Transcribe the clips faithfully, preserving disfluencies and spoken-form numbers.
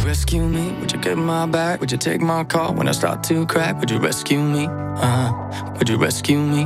rescue me? Would you get my back? Would you take my call when I start to crack? Would you rescue me? Uh-huh. Would you rescue me?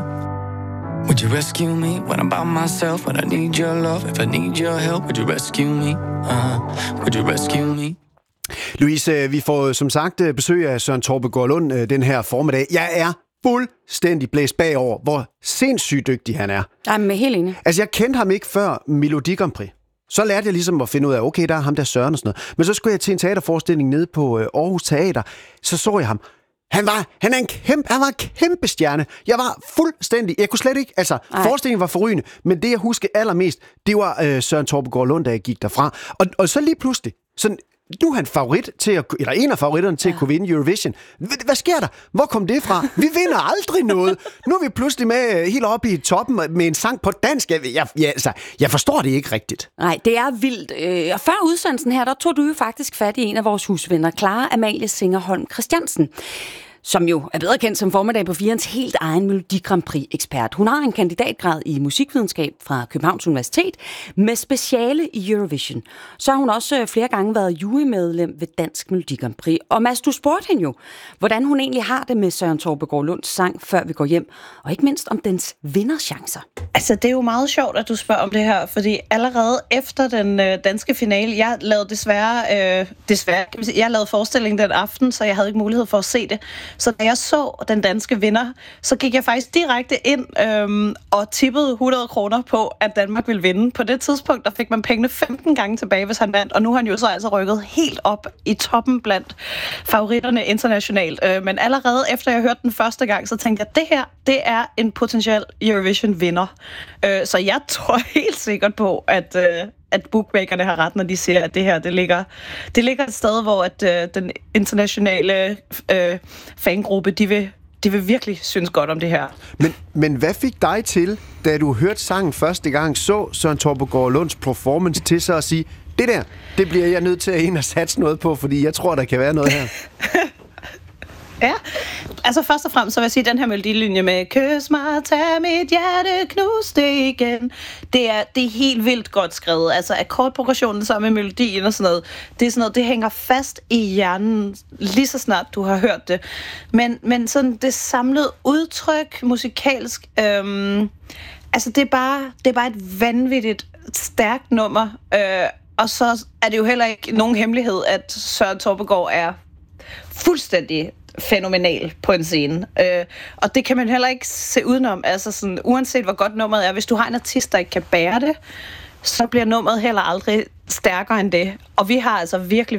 Would you rescue me when I'm by myself? When I need your love, if I need your help, would you rescue me? Uh-huh. Would you rescue me? Louise, vi får som sagt besøg af Søren Torpegaard Lund den her formiddag. Jeg er fuldstændig blæst bagover, hvor sindssygt dygtig han er. Jeg er helt enig. Altså, jeg kendte ham ikke før Melodi Grand Prix. Så lærte jeg ligesom at finde ud af, okay, der er ham der Søren og sådan noget. Men så skulle jeg til en teaterforestilling nede på Aarhus Teater. Så så jeg ham. Han var, han er en kæmpe, han var en kæmpe stjerne. Jeg var fuldstændig, jeg kunne slet ikke, altså, Ej. forestillingen var forrygende, men det jeg husker allermest, det var øh, Søren Torpegaard Lund, da jeg gik derfra. Og, og så lige pludselig, sådan, du er han favorit til at, eller en af favoritterne til ja. at kunne vinde Eurovision. Hvad sker der? Hvor kom det fra? Vi vinder aldrig noget. Nu er vi pludselig med helt oppe i toppen med en sang på dansk. Jeg, jeg, jeg, altså, jeg forstår det ikke rigtigt. Nej, det er vildt. Og før udsendelsen her, der tog du jo faktisk fat i en af vores husvenner, Clara Amalie Singer-Holm Christiansen, som jo er bedre kendt som formiddag på firens helt egen Melodi Grand Prix-ekspert. Hun har en kandidatgrad i musikvidenskab fra Københavns Universitet med speciale i Eurovision. Så har hun også flere gange været jurymedlem ved Dansk Melodi Grand Prix. Og Mads, du spurgte hende jo, hvordan hun egentlig har det med Søren Torpegaard Lunds sang Før vi går hjem, og ikke mindst om dens vinderchancer. Altså, det er jo meget sjovt, at du spørger om det her, fordi allerede efter den øh, danske finale, jeg lavede desværre, øh, desværre, jeg lavede forestillingen den aften, så jeg havde ikke mulighed for at se det. Så da jeg så den danske vinder, så gik jeg faktisk direkte ind øhm, og tippede hundrede kroner på, at Danmark ville vinde. På det tidspunkt, der fik man pengene femten gange tilbage, hvis han vandt, og nu har han jo så altså rykket helt op i toppen blandt favoritterne internationalt. Øh, men allerede efter jeg hørte den første gang, så tænkte jeg, at det her, det er en potentiel Eurovision-vinder. Øh, så jeg tror helt sikkert på, at... Øh, at bookmakerne har ret, når de siger, at det her, det ligger, det ligger et sted, hvor at, øh, den internationale øh, fangruppe, de vil, de vil virkelig synes godt om det her. Men, men hvad fik dig til, da du hørte sangen første gang, så Søren Torpegaard Lunds performance til så at sige, det der, det bliver jeg nødt til at ind og satse noget på, fordi jeg tror, der kan være noget her. Ja, altså først og fremmest så vil jeg sige, at den her melodilinje med kys mig, tag mit hjerte, knus det igen, det er, det er helt vildt godt skrevet. Altså akkordprogressionen sammen med melodien og sådan noget, det er sådan noget, det hænger fast i hjernen lige så snart du har hørt det. Men, men sådan det samlede udtryk musikalsk, øhm, altså det er, bare, det er bare et vanvittigt stærkt nummer, øh, og så er det jo heller ikke nogen hemmelighed, at Søren Torpegaard er fuldstændig fænomenal på en scene. Øh, og det kan man heller ikke se udenom. Altså sådan, uanset hvor godt nummeret er, hvis du har en artist, der ikke kan bære det, så bliver nummeret heller aldrig stærkere end det. Og vi har altså virkelig